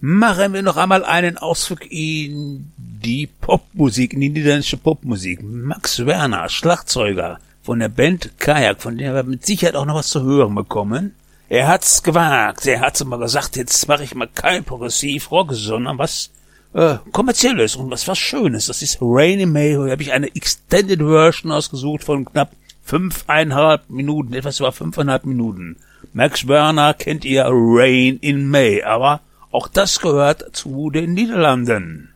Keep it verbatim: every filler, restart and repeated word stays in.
machen wir noch einmal einen Ausflug in die Popmusik, in die niederländische Popmusik. Max Werner, Schlagzeuger von der Band Kajak, von der wir mit Sicherheit auch noch was zu hören bekommen. Er hat's gewagt, er hat's immer gesagt, jetzt mache ich mal kein Progressiv-Rock, sondern was äh, Kommerzielles und was was Schönes. Das ist Rain in May, da habe ich eine Extended Version ausgesucht von knapp fünfeinhalb Minuten, etwas über fünfeinhalb Minuten. Max Werner kennt ihr, Rain in May, aber auch das gehört zu den Niederlanden.